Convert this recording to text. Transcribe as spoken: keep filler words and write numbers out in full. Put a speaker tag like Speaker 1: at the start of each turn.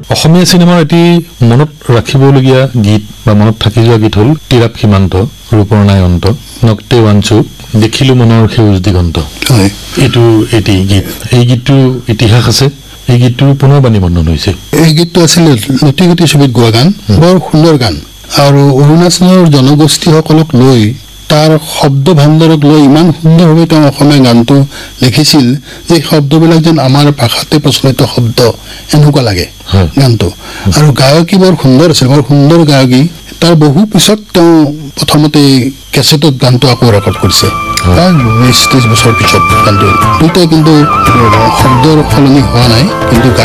Speaker 1: অসমীয়া চিনেমাৰ এটি মনত ৰাখিবলগীয়া গীত বা মনত থাকি যোৱা গীত হ'ল তিৰাপ সীমান্ত ৰূপৰ নাই অন্ত নক্তে ৱাঞ্চু দেখিলো মনৰ সেউজ দিগন্ত
Speaker 2: হয়
Speaker 1: এইটো এটি গীত এই গীতটো ইতিহাস আছে এই গীতটো পুনৰ বাণী বন্ধন হৈছে
Speaker 2: এই গীতটো আছিল লতিগুটি ছবিত গোৱা গান বৰ সুন্দৰ গান আৰু অৰুণাচলৰ জনগোষ্ঠীসকলক লৈ তাৰ শব্দ ভাণ্ডাৰক লৈ ইমান সুন্দৰভাৱে তেওঁ অসমীয়া গানটো লিখিছিল যে শব্দবিলাক যেন আমাৰ ভাষাতে প্ৰচলিত শব্দ এনেকুৱা লাগে গানটো আৰু গায়কী বৰ সুন্দৰ আছিল বৰ সুন্দৰ গায়কী তাৰ বহু পিছত তেওঁ প্ৰথমতে কেছেটত গানটো আকৌ ৰেকৰ্ড কৰিছে বিশ ত্ৰিশ বছৰ পিছত গানটো দুইটাই কিন্তু শব্দৰ সলনি হোৱা নাই কিন্তু